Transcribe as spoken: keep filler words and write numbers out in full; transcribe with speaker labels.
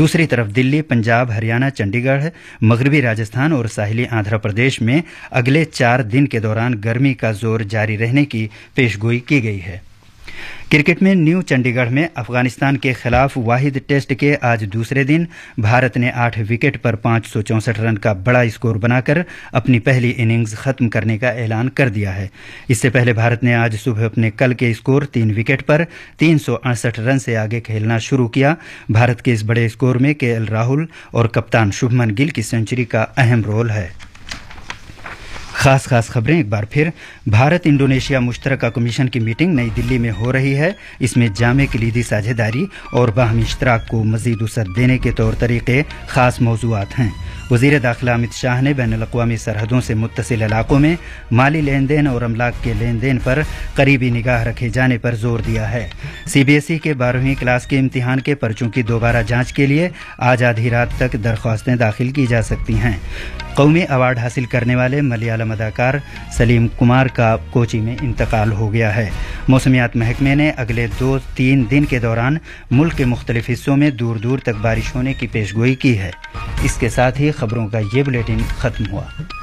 Speaker 1: دوسری طرف دلی، پنجاب، ہریانہ، چنڈی گڑھ، مغربی راجستھان اور ساحلی آندھرا پردیش میں اگلے چار دن کے دوران گرمی کا زور جاری رہنے کی پیشگوئی کی گئی ہے۔ کرکٹ میں نیو چنڈی گڑھ میں افغانستان کے خلاف واحد ٹیسٹ کے آج دوسرے دن بھارت نے آٹھ وکٹ پر پانچ سو چونسٹھ رن کا بڑا اسکور بنا کر اپنی پہلی اننگز ختم کرنے کا اعلان کر دیا ہے۔ اس سے پہلے بھارت نے آج صبح اپنے کل کے اسکور تین وکٹ پر تین سو اڑسٹھ رن سے آگے کھیلنا شروع کیا۔ بھارت کے اس بڑے اسکور میں کے ایل راہل اور کپتان شبھمن گل کی سنچری کا اہم رول ہے۔ خاص خاص خبریں ایک بار پھر۔ بھارت انڈونیشیا مشترکہ کمیشن کی میٹنگ نئی دلی میں ہو رہی ہے۔ اس میں جامع کلیدی ساجھیداری اور باہمی اشتراک کو مزید وسعت دینے کے طور طریقے خاص موضوعات ہیں۔ وزیر داخلہ امت شاہ نے بین الاقوامی سرحدوں سے متصل علاقوں میں مالی لین دین اور املاک کے لین دین پر قریبی نگاہ رکھے جانے پر زور دیا ہے۔ سی بی ایس ای کے بارہویں کلاس کے امتحان کے پرچوں کی دوبارہ جانچ کے لیے آج آدھی رات تک درخواستیں داخل کی جا سکتی ہیں۔ قومی ایوارڈ حاصل کرنے والے ملیالم اداکار سلیم کمار کا کوچی میں انتقال ہو گیا ہے۔ موسمیات محکمے نے اگلے دو تین دن کے دوران ملک کے مختلف حصوں میں دور دور تک بارش ہونے کی پیشگوئی کی ہے۔ اس کے ساتھ ہی خبروں کا یہ بلیٹن ختم ہوا۔